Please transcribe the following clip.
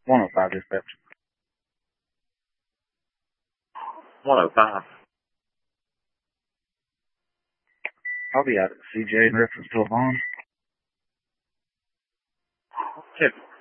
105 dispatch. 105. I'll be out at CJ in reference to a bond. Check.